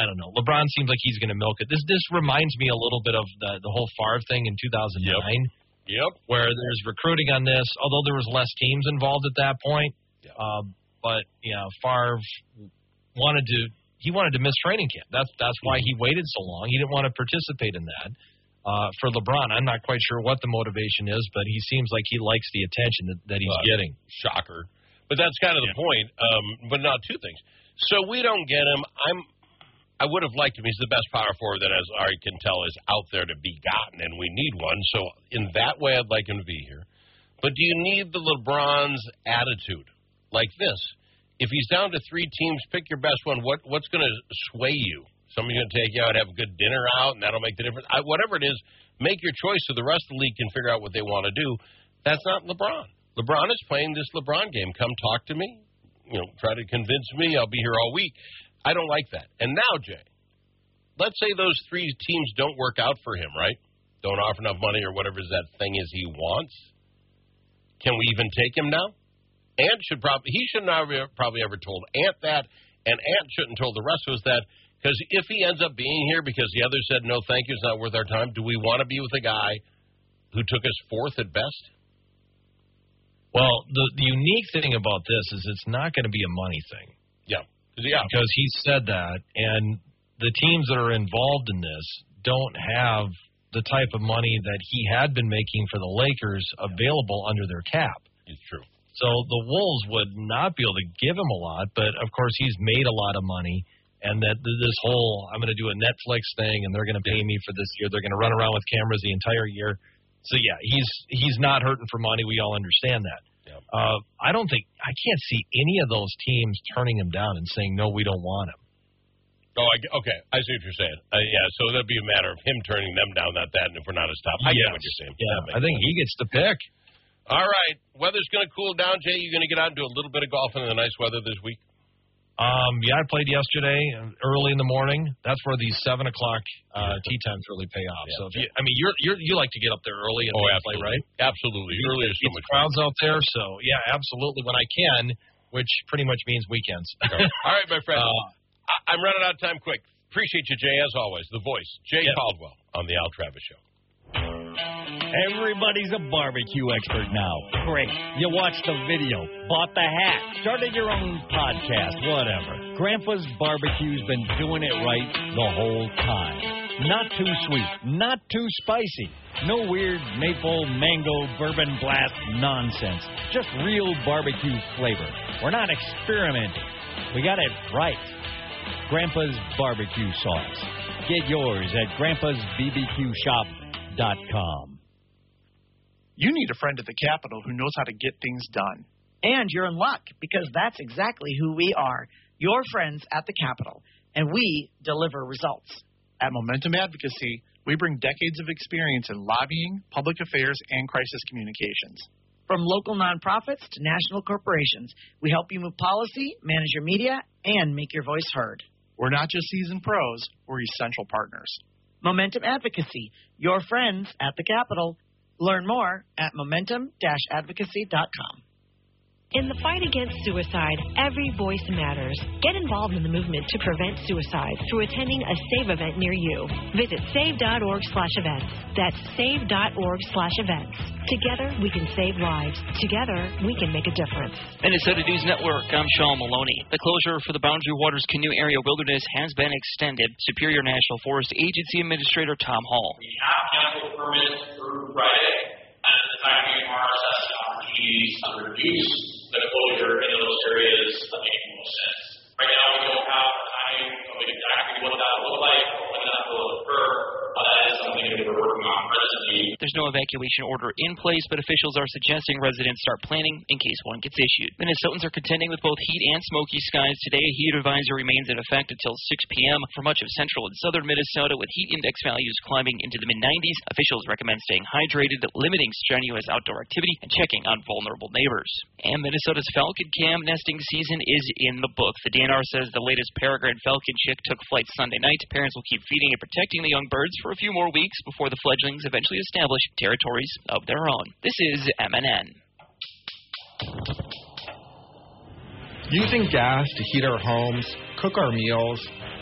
I don't know. LeBron seems like he's going to milk it. This reminds me a little bit of the whole Favre thing in 2009. Yep. Where there's recruiting on this, although there was less teams involved at that point. Yep. But Favre wanted to miss training camp. That's why he waited so long. He didn't want to participate in that. For LeBron, I'm not quite sure what the motivation is, but he seems like he likes the attention that he's getting. Shocker. But that's kind of the point. But now, two things. So we don't get him. I would have liked him. He's the best power forward that, as Ari can tell, is out there to be gotten, and we need one. So in that way, I'd like him to be here. But do you need the LeBron's attitude like this? If he's down to 3 teams, pick your best one. What's going to sway you? Somebody's going to take you out, have a good dinner out, and that'll make the difference. Whatever it is, make your choice so the rest of the league can figure out what they want to do. That's not LeBron. LeBron is playing this LeBron game. Come talk to me. Try to convince me. I'll be here all week. I don't like that. And now, Jay, let's say those 3 teams don't work out for him, right? Don't offer enough money or whatever that thing is he wants. Can we even take him now? Ant should not have probably ever told Ant that, and Ant shouldn't told the rest of us that, because if he ends up being here because the others said, no, thank you, it's not worth our time, do we want to be with a guy who took us 4th at best? Well, the unique thing about this is it's not going to be a money thing. Yeah. Because he said that, and the teams that are involved in this don't have the type of money that he had been making for the Lakers available under their cap. It's true. So the Wolves would not be able to give him a lot, but, of course, he's made a lot of money, and that this whole I'm going to do a Netflix thing, and they're going to pay me for this year. They're going to run around with cameras the entire year. So, yeah, he's not hurting for money. We all understand that. I can't see any of those teams turning him down and saying, no, we don't want him. Oh, okay. I see what you're saying. So that'd be a matter of him turning them down, not that, and if we're not his top. I get what you're saying. Yeah, I think he gets to pick. All right. Weather's going to cool down, Jay. You're going to get out and do a little bit of golf in the nice weather this week? I played yesterday early in the morning. That's where these 7 o'clock tee times really pay off. Yeah. So you like to get up there early and play, right? Absolutely. Early is so much crowds out there. So yeah, absolutely. When I can, which pretty much means weekends. All right, my friend. I'm running out of time quick. Appreciate you, Jay, as always. The voice, Jay Caldwell on the Al Travis Show. Everybody's a barbecue expert now. Great. You watched the video, bought the hat, started your own podcast, whatever. Grandpa's Barbecue's been doing it right the whole time. Not too sweet, not too spicy. No weird maple, mango, bourbon blast nonsense. Just real barbecue flavor. We're not experimenting. We got it right. Grandpa's Barbecue Sauce. Get yours at grandpa'sbbqshop.com. You need a friend at the Capitol who knows how to get things done. And you're in luck, because that's exactly who we are, your friends at the Capitol, and we deliver results. At Momentum Advocacy, we bring decades of experience in lobbying, public affairs, and crisis communications. From local nonprofits to national corporations, we help you move policy, manage your media, and make your voice heard. We're not just seasoned pros, we're essential partners. Momentum Advocacy, your friends at the Capitol. Learn more at momentum-advocacy.com. In the fight against suicide, every voice matters. Get involved in the movement to prevent suicide through attending a SAVE event near you. Visit save.org/events. That's save.org/events. Together, we can save lives. Together, we can make a difference. Minnesota News Network, I'm Sean Maloney. The closure for the Boundary Waters Canoe Area Wilderness has been extended. Superior National Forest Agency Administrator Tom Hall. We have canceled permits through Friday, and at the time we are assessing opportunities to reduce the closure in those areas that make most sense. Right now, we don't have a time of exactly what that will look like or when that will occur. That is something that we're working on presently. There's no evacuation order in place, but officials are suggesting residents start planning in case one gets issued. Minnesotans are contending with both heat and smoky skies today. A heat advisory remains in effect until 6 p.m. for much of central and southern Minnesota, with heat index values climbing into the mid-90s. Officials recommend staying hydrated, limiting strenuous outdoor activity, and checking on vulnerable neighbors. And Minnesota's falcon cam nesting season is in the books. The DNR says the latest peregrine falcon chick took flight Sunday night. Parents will keep feeding and protecting the young birds for a few more weeks before the fledglings eventually establish territories of their own. This is MNN. Using gas to heat our homes, cook our meals,